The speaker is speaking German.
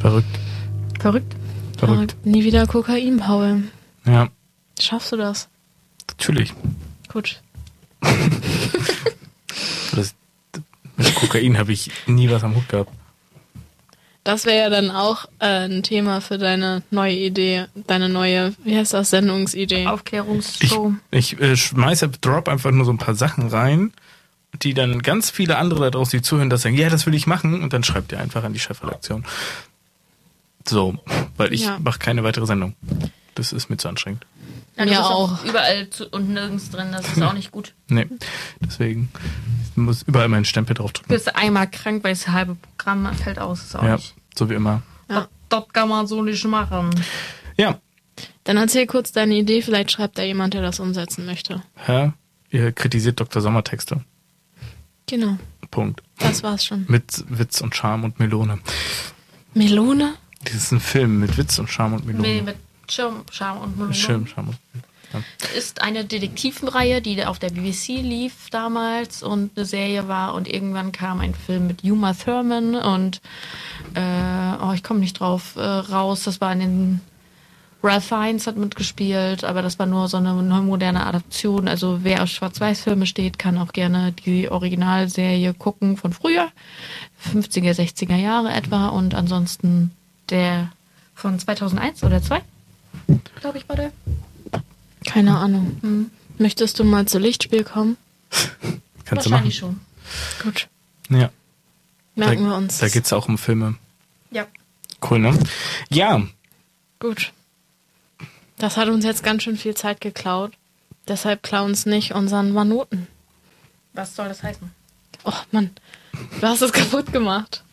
Verrückt. Nie wieder Kokain, Paul. Ja. Schaffst du das? Natürlich. Gut. Mit Kokain habe ich nie was am Hut gehabt. Das wäre ja dann auch ein Thema für deine neue Idee, wie heißt das, Sendungsidee? Aufklärungsshow. Ich drop einfach nur so ein paar Sachen rein, die dann ganz viele andere da draußen, die zuhören, das sagen, ja, das will ich machen, und dann schreibt ihr einfach an die Chefredaktion. So, weil ich mache keine weitere Sendung. Das ist mir zu anstrengend. Ja, du bist auch überall und nirgends drin, das ist auch nicht gut. Nee, deswegen muss überall meinen Stempel drauf drücken. Du bist einmal krank, weil das halbe Programm fällt aus. Ist auch nicht. So wie immer. Ja. Das kann man so nicht machen. Ja. Dann erzähl kurz deine Idee, vielleicht schreibt da jemand, der das umsetzen möchte. Ihr kritisiert Dr. Sommer Texte. Genau. Punkt. Das war's schon. Mit Witz und Charme und Melone. Melone? Das ist ein Film mit Witz und Charme und Melone. Nee, mit Schirm, Charme und Melone. Schirm, Charme und Melone. Das ist eine Detektivenreihe, die auf der BBC lief damals und eine Serie war, und irgendwann kam ein Film mit Uma Thurman und ich komme nicht drauf raus, das war in den Ralph Fiennes hat mitgespielt, aber das war nur so eine moderne Adaption. Also wer auf Schwarz-Weiß-Filme steht, kann auch gerne die Originalserie gucken von früher, 50er, 60er Jahre etwa, und ansonsten der von 2001 oder 2, glaube ich, war der. Keine Ahnung. Möchtest du mal zu Lichtspiel kommen? Kannst Wahrscheinlich du machen. schon. Gut. Ja. Merken wir uns. Da geht's auch um Filme. Ja. Cool, ne? Ja. Gut. Das hat uns jetzt ganz schön viel Zeit geklaut. Deshalb klau uns nicht unseren Manoten. Was soll das heißen? Oh Mann, du hast es kaputt gemacht.